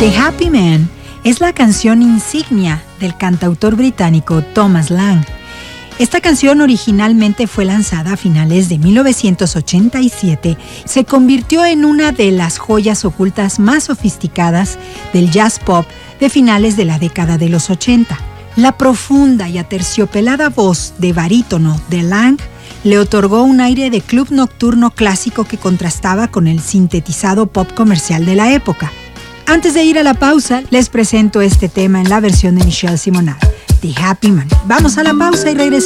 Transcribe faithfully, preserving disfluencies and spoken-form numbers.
The Happy Man es la canción insignia del cantautor británico Thomas Lang. Esta canción originalmente fue lanzada a finales de mil novecientos ochenta y siete. Se convirtió en una de las joyas ocultas más sofisticadas del jazz pop de finales de la década de los ochenta. La profunda y aterciopelada voz de barítono de Lang le otorgó un aire de club nocturno clásico que contrastaba con el sintetizado pop comercial de la época. Antes de ir a la pausa, les presento este tema en la versión de Michelle Simonato, The Happy Man. Vamos a la pausa y regresamos.